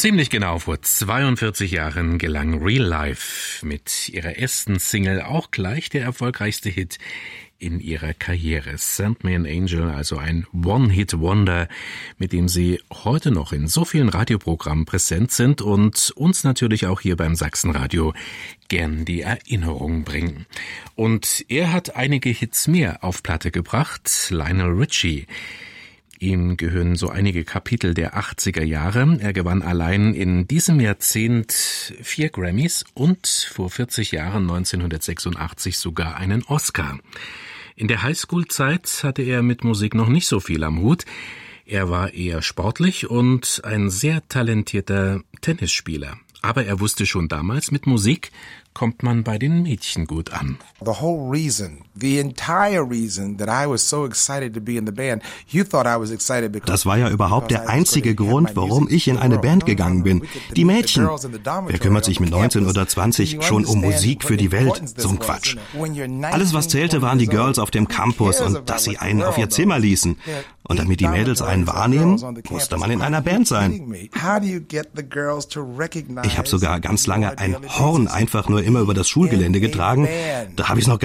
Ziemlich genau vor 42 Jahren gelang Real Life mit ihrer ersten Single auch gleich der erfolgreichste Hit in ihrer Karriere. Send Me an Angel, also ein One-Hit-Wonder, mit dem sie heute noch in so vielen Radioprogrammen präsent sind und uns natürlich auch hier beim Sachsenradio gern die Erinnerung bringen. Und er hat einige Hits mehr auf Platte gebracht, Lionel Richie. Ihm gehören so einige Kapitel der 80er Jahre. Er gewann allein in diesem Jahrzehnt 4 Grammys und vor 40 Jahren, 1986, sogar einen Oscar. In der Highschool-Zeit hatte er mit Musik noch nicht so viel am Hut. Er war eher sportlich und ein sehr talentierter Tennisspieler. Aber er wusste schon damals, mit Musik kommt man bei den Mädchen gut an. The entire reason that I was so excited to be in the band. You thought I was excited because das war ja überhaupt der einzige Grund, warum ich in eine Band gegangen bin. Die Mädchen. Wer kümmert sich mit 19 oder 20 schon um Musik für die Welt? So ein Quatsch. Alles, was zählte, waren die Girls auf dem Campus und dass sie einen auf ihr Zimmer ließen. Und damit die Mädels einen wahrnehmen, musste man in einer Band sein. Ich habe sogar ganz lange ein Horn einfach nur immer über das Schulgelände getragen. Da habe ich noch